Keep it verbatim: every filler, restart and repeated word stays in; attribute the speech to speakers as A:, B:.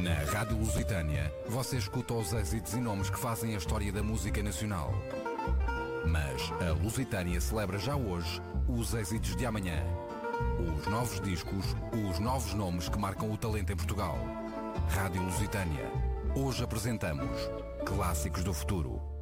A: Na Rádio Lusitânia, você escuta os êxitos e nomes que fazem a história da música nacional. Mas a Lusitânia celebra já hoje os êxitos de amanhã. Os novos discos, os novos nomes que marcam o talento em Portugal. Rádio Lusitânia. Hoje apresentamos Clássicos do Futuro.